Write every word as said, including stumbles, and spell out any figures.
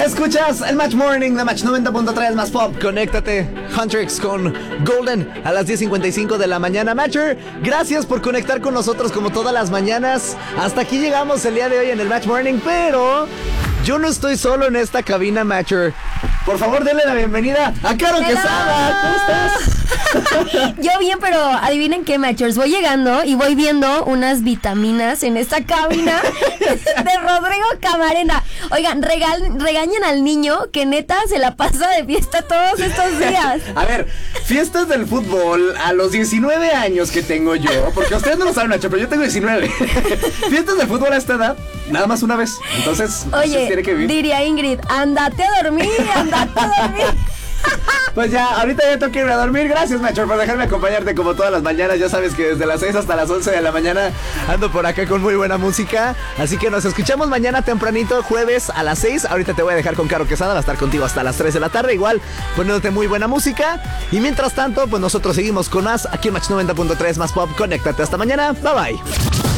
Escuchas el Match Morning de Match noventa punto tres más pop. Conéctate, Huntrix con Golden a las diez cincuenta y cinco de la mañana. Matcher, gracias por conectar con nosotros como todas las mañanas. Hasta aquí llegamos el día de hoy en el Match Morning, pero yo no estoy solo en esta cabina, Matcher. Por favor, denle la bienvenida a Caro Quesada. ¿Cómo estás? Yo bien, pero adivinen qué, Matchers. Voy llegando y voy viendo unas vitaminas en esta cabina de Rodrigo Camarena. Oigan, regal, regañen al niño que neta se la pasa de fiesta todos estos días. A ver, fiestas del fútbol a los diecinueve años que tengo yo, porque ustedes no lo saben, Nacho, pero yo tengo diecinueve. Fiestas del fútbol a esta edad, nada más una vez. Entonces, oye, tiene que vivir. Diría Ingrid, ándate a dormir, ándate a dormir. Pues ya, ahorita ya tengo que irme a dormir. Gracias, Nacho, por dejarme acompañarte como todas las mañanas. Ya sabes que desde las seis hasta las once de la mañana ando por acá con muy buena música. Así que nos escuchamos mañana tempranito, jueves a las seis. Ahorita te voy a dejar con Caro Quesada, va a estar contigo hasta las tres de la tarde. Igual, poniéndote muy buena música. Y mientras tanto, pues nosotros seguimos con más aquí en Match noventa punto tres más pop. Conéctate hasta mañana. Bye bye.